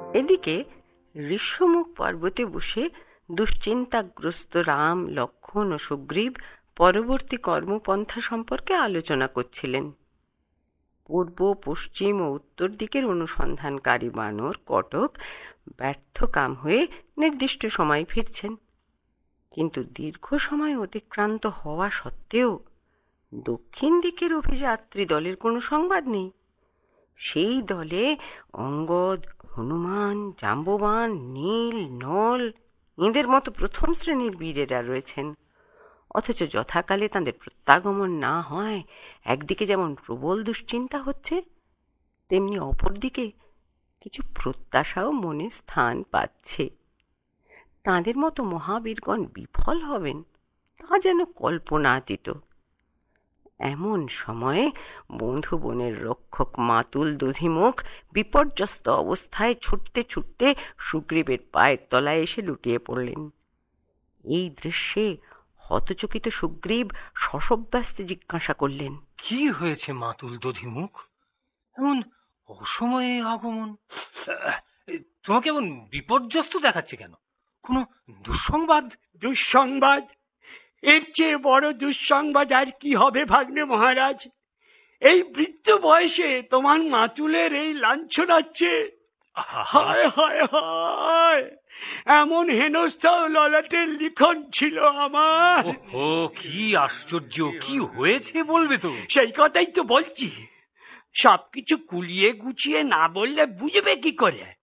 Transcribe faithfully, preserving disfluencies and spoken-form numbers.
এদিকে ঋষ্যমুখ পর্বতে বসে দুশ্চিন্তাগ্রস্ত রাম, লক্ষ্মণ ও সুগ্রীব পরবর্তী কর্মপন্থা সম্পর্কে আলোচনা করছিলেন। পূর্ব, পশ্চিম ও উত্তর দিকের অনুসন্ধানকারী বানর কটক ব্যর্থ কাম হয়ে নির্দিষ্ট সময় ফিরছেন, কিন্তু দীর্ঘ সময় অতিক্রান্ত হওয়া সত্ত্বেও দক্ষিণ দিকের অভিযাত্রী দলের কোনো সংবাদ নেই। সেই দলে অঙ্গদ, হনুমান, জাম্ববান, নীল, নল এঁদের মতো প্রথম শ্রেণীর বীরেরা রয়েছেন, অথচ যথাকালে তাঁদের প্রত্যাগমন না হয় একদিকে যেমন প্রবল দুশ্চিন্তা হচ্ছে, তেমনি অপরদিকে কিছু প্রত্যাশাও মনে স্থান পাচ্ছে। তাঁদের মতো মহাবীরগণ বিফল হবেন তা যেন কল্পনাতীত। এমন সময়ে বন্ধু বনের রক্ষক মাতুল দধিমুখ বিপর্যস্ত অবস্থায় ছুটতে ছুটতে সুগ্রীবের পায়ের তলায় এসে লুটিয়ে পড়লেন। এই দৃশ্যে হতচকিত সুগ্রীব শশব্যস্তে জিজ্ঞাসা করলেন, কি হয়েছে মাতুল দধিমুখ? এমন অসময়ে আগমন, তোমাকে এমন বিপর্যস্ত দেখাচ্ছে কেন? কোনো দুঃসংবাদ? দুঃসংবাদ? এর চেয়ে বড় দুঃসংবাদ আর কি হবে ভাগ্নে মহারাজ? এই বৃদ্ধ বয়সে তোমার মাতুলের এই লাঞ্ছনাচ্ছে! হায় হায় হায়, এমন হেনস্থা ললাটের লিখন ছিল আমার। ও কি আশ্চর্য! কি হয়েছে বলবে তো? সেই কথাই তো বলছি, সবকিছু কুলিয়ে গুছিয়ে না বললে বুঝবে কি করে?